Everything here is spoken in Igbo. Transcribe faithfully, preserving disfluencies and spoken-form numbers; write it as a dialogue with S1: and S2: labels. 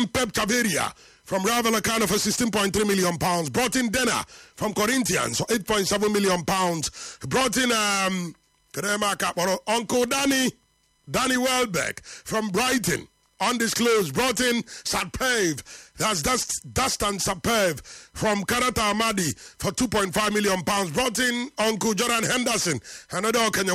S1: Pep Taveria from Rayo Vallecano for sixteen point three million pounds. Brought in Dena from Corinthians for eight point seven million pounds. Brought in um, Uncle Danny, Danny Welbeck from Brighton. Undisclosed. Brought in Satpev. That's Dust, Dustin Satpev from Karata Amadi for two point five million pounds. Brought in Uncle Jordan Henderson. Another Kenyan